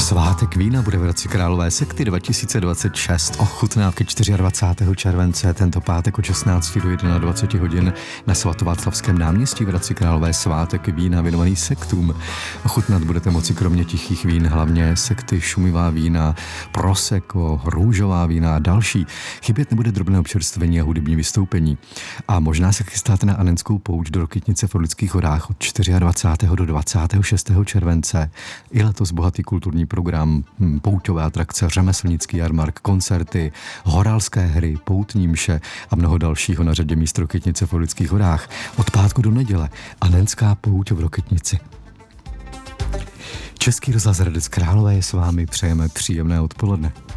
Svátek vína bude v Hradci Králové Sekty 2026 ochutnávky 24. července, tento pátek od 16 do 21 hodin na Svatováclavském náměstí v Hradci Králové. Svátek vína věnovaný sektům. Ochutnat budete moci kromě tichých vín hlavně sekty, šumivá vína, prosecco, růžová vína a další. Chybět nebude drobné občerstvení a hudební vystoupení. A možná se chystáte na Anenskou pouť do Rokytnice v Orlických horách od 24. do 26. července. I letos bohatý kulturní program, pouťové atrakce, řemeslnický jarmark, koncerty, horálské hry, poutní mše a mnoho dalšího na řadě míst Rokytnice v Orlických horách. Od pátku do neděle Anenská pouť v Rokytnici. Český rozhlas Hradec Králové je s vámi, přejeme příjemné odpoledne.